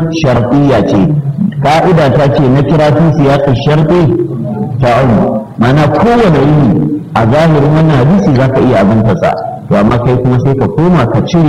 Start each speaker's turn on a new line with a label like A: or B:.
A: shartiyya ce, ka'ida ta ce na kira fi siyaqi sharti ta'um, mana kowane yini a zahirin wannan hadisi zaka iya abin sa, to amma kai kuma sai ka koma ka cire